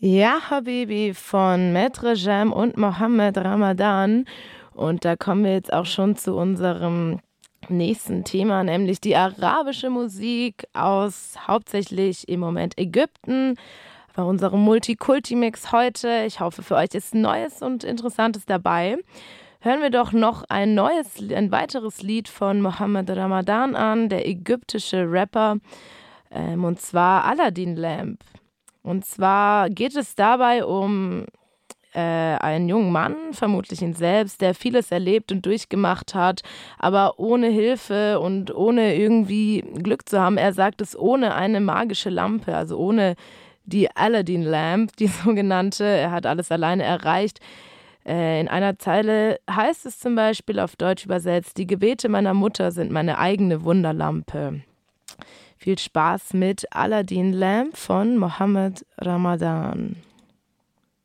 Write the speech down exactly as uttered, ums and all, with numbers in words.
Ja, Habibi von Maître Jam und Mohammed Ramadan. Und da kommen wir jetzt auch schon zu unserem nächsten Thema, nämlich die arabische Musik aus hauptsächlich im Moment Ägypten. Bei unserem Multikulti-Mix heute. Ich hoffe, für euch ist Neues und Interessantes dabei. Hören wir doch noch ein neues, ein weiteres Lied von Mohammed Ramadan an, der ägyptische Rapper, ähm, und zwar Aladdin Lamp. Und zwar geht es dabei um äh, einen jungen Mann, vermutlich ihn selbst, der vieles erlebt und durchgemacht hat, aber ohne Hilfe und ohne irgendwie Glück zu haben. Er sagt es ohne eine magische Lampe, also ohne die Aladdin Lamp, die sogenannte. Er hat alles alleine erreicht. Äh, in einer Zeile heißt es zum Beispiel auf Deutsch übersetzt: Die Gebete meiner Mutter sind meine eigene Wunderlampe. Viel Spaß mit Aladdin Lamp von Mohammed Ramadan.